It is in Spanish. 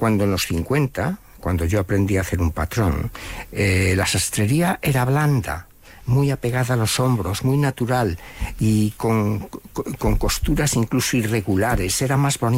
cuando en los 50, cuando yo aprendí a hacer un patrón, la sastrería era blanda, muy apegada a los hombros, muy natural y con costuras incluso irregulares, era más bonita.